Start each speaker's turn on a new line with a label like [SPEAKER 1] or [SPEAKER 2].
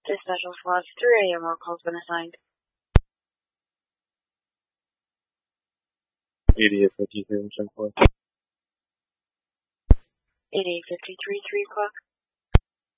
[SPEAKER 1] To Special Slots 3 AM, more calls been assigned.
[SPEAKER 2] 8853,
[SPEAKER 1] 8853, 3 o'clock.